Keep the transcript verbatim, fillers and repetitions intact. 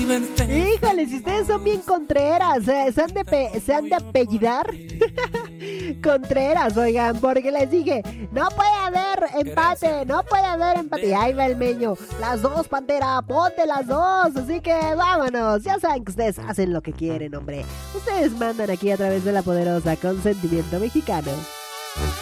Híjole, si ustedes son bien contreras, eh, se han de, pe- se han de apellidar Contreras, oigan, porque les dije, no puede haber empate, no puede haber empate. Y ahí va el meño, las dos, Pantera, ponte las dos. Así que vámonos, ya saben que ustedes hacen lo que quieren, hombre. Ustedes mandan aquí a través de la poderosa Consentimiento Mexicano.